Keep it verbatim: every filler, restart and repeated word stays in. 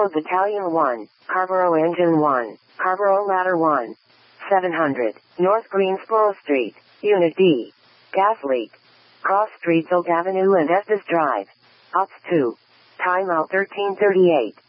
Carbureau Battalion one, Carbureau Engine one, Carbureau Ladder one. seven hundred, North Greensboro Street, Unit D. Gas leak. Cross Streets Oak Avenue and Estes Drive. Ops two. Timeout thirteen thirty-eight.